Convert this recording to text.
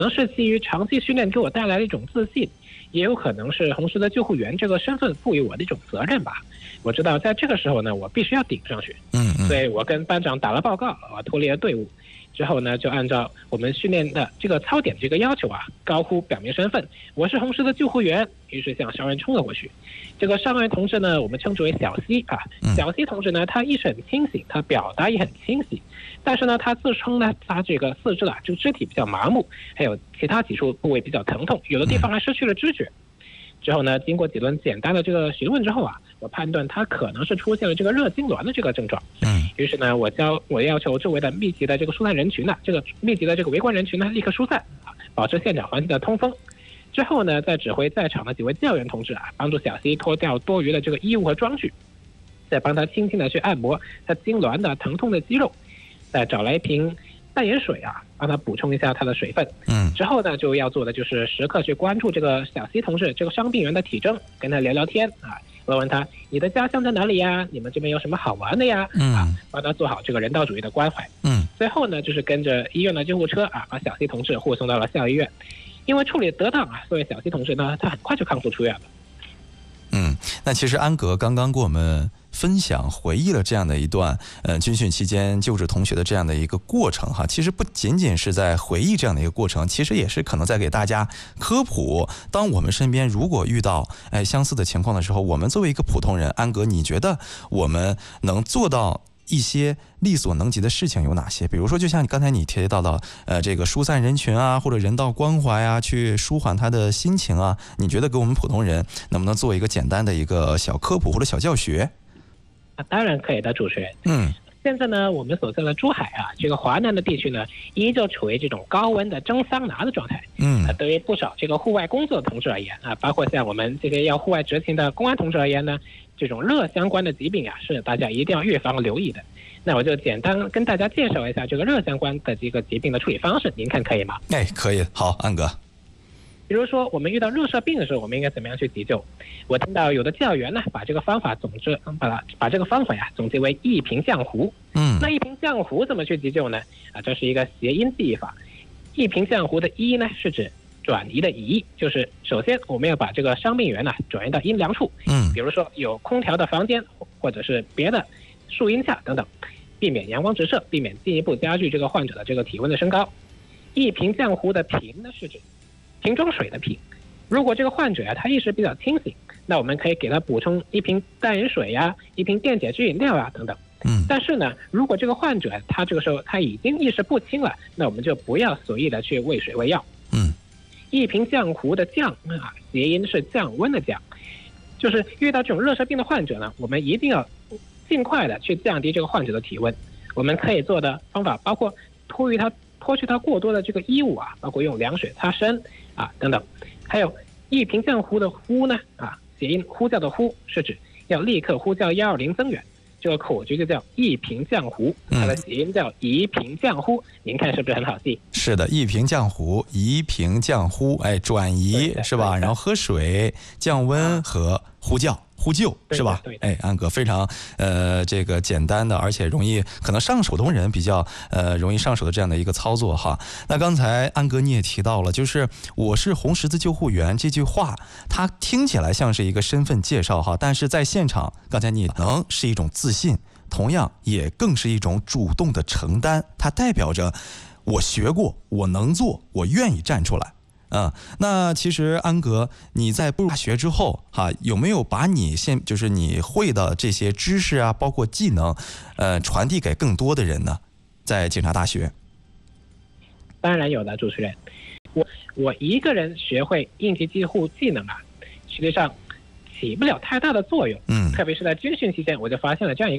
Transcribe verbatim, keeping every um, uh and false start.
能是基于长期训练给我带来的一种自信，也有可能是红十字救护员这个身份赋予我的一种责任吧。我知道在这个时候呢，我必须要顶上去， 嗯嗯， 所以我跟班长打了报告，我脱离了队伍。之后呢，就按照我们训练的这个操点这个要求啊，高呼表明身份，我是红十字救护员。于是向上人冲了过去。这个上人同志呢，我们称之为小西啊。小西同志呢，他意识很清醒，他表达也很清晰，但是呢，他自称呢，他这个四肢啊，这个肢体比较麻木，还有其他几处部位比较疼痛，有的地方还失去了知觉。之后呢，经过几轮简单的这个询问之后啊，我判断他可能是出现了这个热痉挛的这个症状。 嗯， 于是呢，我教我要求周围的密集的这个疏散人群呢，这个密集的这个围观人群呢，立刻疏散啊，保持现场环境的通风。之后呢，再指挥在场的几位教员同志啊，帮助小西脱掉多余的这个衣物和装具，再帮他轻轻的去按摩他痉挛的疼痛的肌肉，再找来一瓶淡盐水啊，帮他补充一下他的水分。 嗯， 之后呢，就要做的就是时刻去关注这个小西同志这个伤病员的体征，跟他聊聊天啊，问问他你的家乡在哪里呀？你们这边有什么好玩的呀？啊，帮他做好这个人道主义的关怀。 嗯， 最后呢，就是跟着医院的救护车啊，把小西同志护送到了校医院。因为处理得当啊，所以小西同志呢，他很快就康复出院了。 嗯，那其实安格刚刚跟我们分享回忆了这样的一段呃军训期间救治同学的这样的一个过程哈，其实不仅仅是在回忆这样的一个过程，其实也是可能在给大家科普，当我们身边如果遇到哎相似的情况的时候，我们作为一个普通人，安格你觉得我们能做到一些力所能及的事情有哪些？比如说就像你刚才你提到的呃这个疏散人群啊，或者人道关怀啊，去舒缓他的心情啊，你觉得给我们普通人能不能做一个简单的一个小科普或者小教学？ 啊，当然可以的，主持人。 嗯， 现在呢，我们所在的珠海啊，这个华南的地区呢，依旧处于这种高温的蒸桑拿的状态。 嗯， 啊，对于不少这个户外工作的同志而言啊，包括像我们这些要户外执勤的公安同志而言呢，这种热相关的疾病啊，是大家一定要预防留意的。那我就简单跟大家介绍一下这个热相关的这个疾病的处理方式，您看可以吗？ 哎，可以。好，安哥。 比如说我们遇到热射病的时候，我们应该怎么样去急救？我听到有的教员呢，把这个方法总之把把这个方法呀总结为一瓶浆糊。 嗯， 那一瓶浆糊怎么去急救呢？啊，这是一个谐音记忆法。一瓶浆糊的一呢是指转移的移，就是首先我们要把这个伤病源呢转移到阴凉处。 嗯， 比如说有空调的房间，或者是别的树荫下等等，避免阳光直射，避免进一步加剧这个患者的这个体温的升高。一瓶浆糊的瓶呢是指瓶装水的瓶。如果这个患者啊他意识比较清醒，那我们可以给他补充一瓶淡盐水呀、啊、一瓶电解质饮料啊等等。 嗯， 但是呢，如果这个患者他这个时候他已经意识不清了，那我们就不要随意的去喂水喂药。 嗯， 一瓶浆糊的浆啊，谐音是降温的降，就是遇到这种热射病的患者呢，我们一定要尽快的去降低这个患者的体温。我们可以做的方法包括脱于他脱去他过多的这个衣物啊，包括用凉水擦身啊等等。还有一瓶浆糊的呼呢啊，谐音呼叫的呼，是指要立刻呼叫一二零增援。这个口诀就叫一瓶浆糊，它的谐音叫一瓶浆糊。您看是不是很好记？ 是的，一瓶浆糊，一瓶浆糊，哎，转移是吧？然后喝水、降温和呼叫。呼救是吧？哎，安哥非常呃这个简单的，而且容易可能上手的人比较呃容易上手的这样的一个操作哈。那刚才安哥你也提到了，就是我是红十字救护员这句话，它听起来像是一个身份介绍哈，但是在现场，刚才你能是一种自信，同样也更是一种主动的承担，它代表着我学过，我能做，我愿意站出来。嗯，那其实安格，你在步入大学之后，哈，有没有把你现就是你会的这些知识啊，包括技能，呃，传递给更多的人呢？在警察大学， 当然有的，主持人，我我一个人学会应急救护技能啊，实际上起不了太大的作用。嗯，特别是在军训期间，我就发现了这样一个。